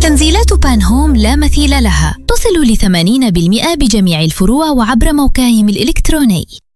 تنزيلات بان هوم لا مثيل لها، تصل ل80% بجميع الفروع وعبر موقعهم الإلكتروني.